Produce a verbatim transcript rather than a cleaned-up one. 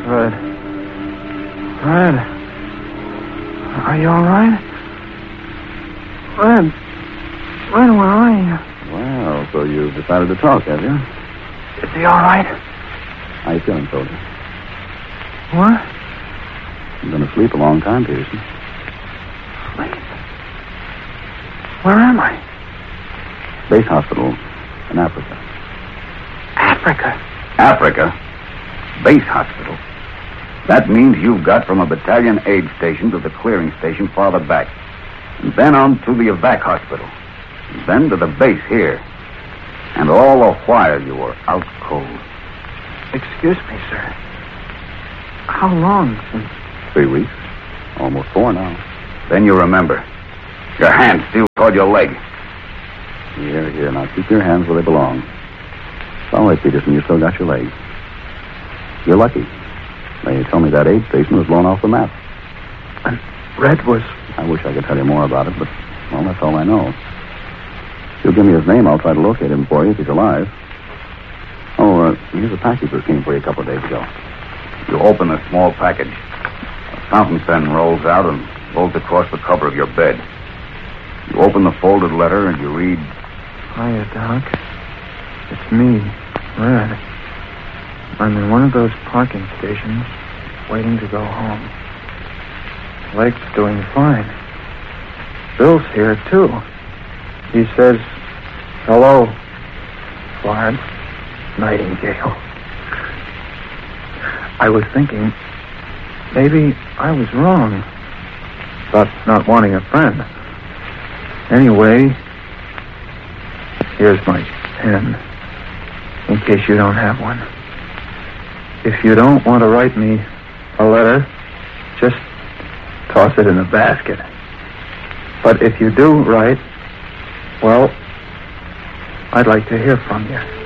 Red. Red. Are you all right? Red. Red, where are you? Well, so you've decided to talk, have you? Is he all right? How you feeling, soldier? What? You've been asleep a long time, Peterson. Sleep? Where am I? Base hospital in Africa. Africa? Africa? Base hospital? That means you've got from a battalion aid station to the clearing station farther back. And then on to the evac hospital. And then to the base here. And all the while you were out cold. Excuse me, sir. How long since... Three weeks. Almost four now. Then you remember. Your hand still toward your leg. Here, here. Now keep your hands where they belong. It's all right, Peterson. You still got your legs. You're lucky. They tell me that aid station was blown off the map. And Red was... I wish I could tell you more about it, but, well, that's all I know. If you'll give me his name, I'll try to locate him for you if he's alive. Oh, uh, here's a package that came for you a couple of days ago. You open the small package. A fountain pen rolls out and folds across the cover of your bed. You open the folded letter and you read... Hiya, Doc. It's me, Red. I'm in one of those parking stations, waiting to go home. Leg's doing fine. Bill's here, too. He says, hello, Florence Nightingale. I was thinking, maybe I was wrong about not wanting a friend. Anyway, here's my pen, in case you don't have one. If you don't want to write me a letter, just toss it in a basket. But if you do write, well, I'd like to hear from you.